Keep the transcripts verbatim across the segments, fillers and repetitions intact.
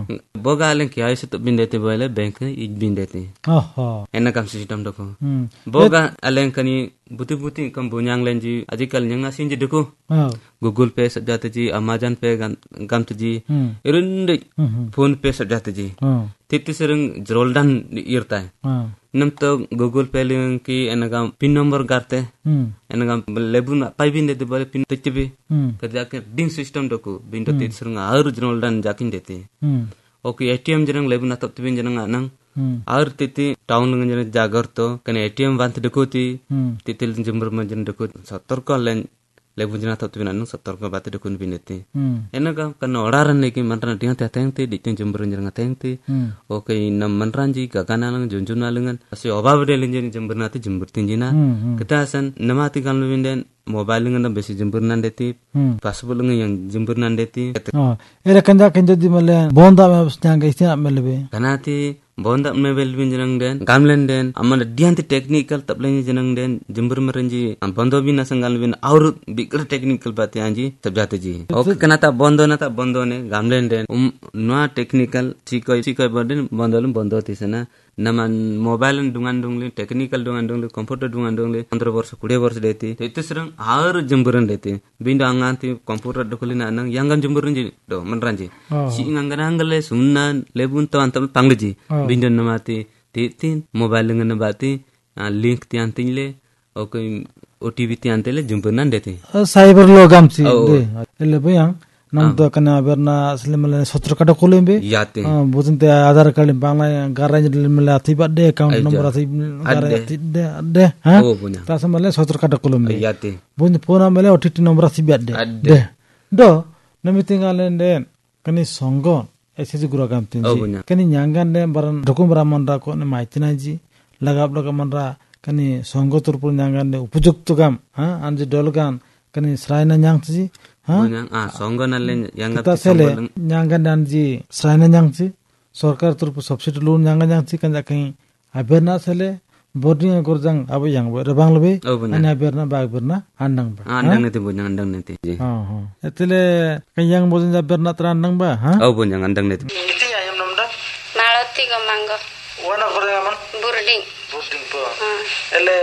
boga alen ki ay sit bin dete boile bank ij bin dete oho enna kam system doko boga alen kani buti buti kam bunyang lenji ajikal nyanga sinji deko Google Pay sajate ji Amazon Pay gam ji irunde phone Pay sajate ji titi sereng jroldan irta nam to Google Pay link ki enagam pin number garte enagam lebun pai bin dete bole pin tchibi kerja ke ding system doko bin to titi sereng aur jroldan jakin dete okay A T M jerang lebun atap tibin jerang anang aur titi town ngan jagar to kan A T M bant dekoti titil jember manjen dekot sator ko len lebun jena atap tibin anang sator ko bat dekon binete enaga kan oraran ne ki manran dia ta tengte di jember jerang tengte okay nam manranji gagana lang junjun alengan asi obab de lenjen jember nati jember tinjina ketasan namati kan luwinden mobile ngan besi jember nan deti possible ngan yang jember nan deti oh era kanja kanja di male bonda me snang isya melbe kanati bonda me bel bin jenang den gamlen den amana dianti technical tablen jenang den jember merenji bondo bin asangal bin aur bigger technical bati anji sabjate ji okay kanata bondo nata bondo ne gamlen den um no technical chikoi chikoi bodin bondo bondo tisana naman mobile dungan dungli technical dungan dungli computer dungan dungli पंद्रह वर्ष बीस वर्ष देती तो इतने सरंग आर जंबरन देती बिंदु अंगांती कंप्यूटर डकुलिना नंग यांगन जंबरन जी दो मनरांजी सी अंगन अंगले सुन्ना लेबुन तो अंतम पांगजी बिंदु नमाती तीन मोबाइल ngन बाती लिंक त्यान तिले ओके ओटीपी त्यान तिले जंबरन देती साइबर लोगम सी दे ले बयां nam to kana berna aslemale sotra kada kolembe yate bujunte aadhar card bangla garaj mele athiba de account number athi garaj de de ha tasamale sotra kada kolembe yate bun phone mele O T P number athiba de de do namitingale de kani songo ese gura gamtin ji kani nyangan de baran dokum ramandra ko ne maitina ji lagab lagamanra kani songo turpur nyangan de upujuktu gam ha anje dolgan kani sraina nyang ji Bunyang ah songo nalle yang kita sele nyangan dan ji sraina nyang ji sarkar turpu subsidy loan nyang nyang ji kan jakai aberna sele boarding gorjang abo yang rebang lebe ani aberna bag berna andang ba andang nete bunyang andang nete ji ha ha etele kan yang bojin aberna tra andang ba ha oh bunyang andang nete iti ayam namda maloti ko manggo wana gorjang aman burding burding po ele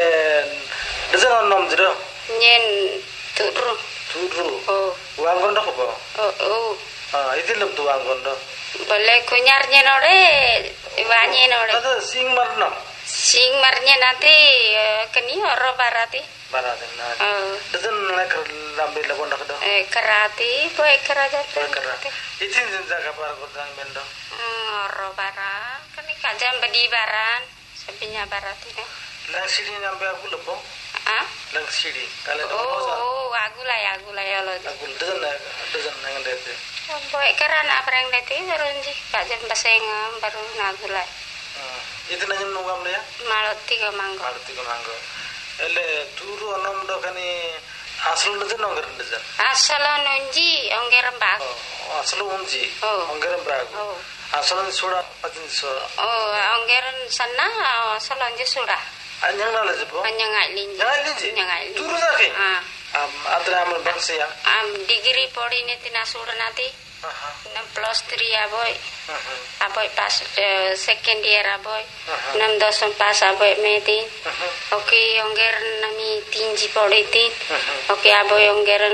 desan nom jero nyen turu turu oh wangondo ko po oh oh ah iti lem tu wangondo boleh kunyar nyenore wanye nore ada sing marno sing marnya nanti keni oro barati barati na desan na kar lambe lagon dak do eh kerati boy keraja kerati iti jinja ka par gorjang bendo oro bara keni kajam bedi baran sabinya barati ne lang siri nambe aku lepo ah lang siri kale do oh aku lah ya aku lah ya lo aku desan desan nang dete boy kerana apreng dete terunji kajam baseng baru nagula itu nanya nungam ya maloti ko manggo maloti ko manggo ele turu onom do kani aslu desan onger desan aslo nunji ongerem bag oh aslu unji oh ongerem bag oh aslu sudah patin so oh ongeran sana aslo nji sudah anyang nala jepo anyang ailinji anyang ailinji anyang ailinji turu dake ah am atra amal bangsa ya am degree podi ne tina sudah nanti enam plus three aboy aboy pas second year aboy enam dosam pas aboy metin oke ongeran nami tinji podi tin oke aboy ongeran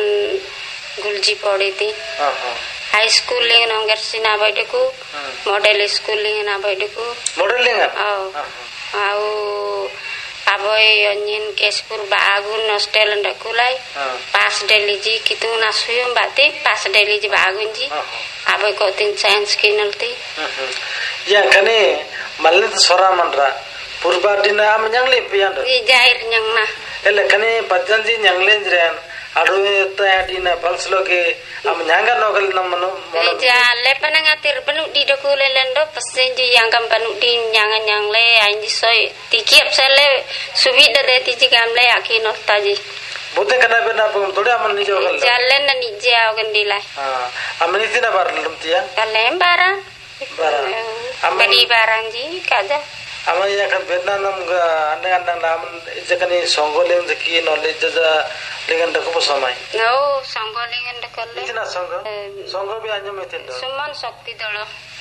gulji podi tin high school ling onger sina aboy deku model school ling aboy deku model ling oh au aboy onyin keskur bagun nostel ndakulai pas deliji kitu nasuyum bati pas deliji bagun ji aboy ko tin science kinalti ya kane malle sora manra purba dina am nyang le pian ji jair nyang na ele kane pajanji nyang le jren adu ta dina bangsloge am nyanga nogal namno mono ja le panangatir panu di dokule lendo pesenji yang kam panu di nyanga nyang le anji soy tikiap sele subida de tiji gamle akino taji bote kana bena pum tode aman ni jogal jalle na ni jao gandila ha amani tina bar lum tia kalem barang barang amani barang ji kaja amani ya kan bena nam ga ande andang nam jakani songoleng jaki knowledge jaja lengan dako samai no songgolengan dakolle itina songgo songgo bi anjam eten do suman sakti dolo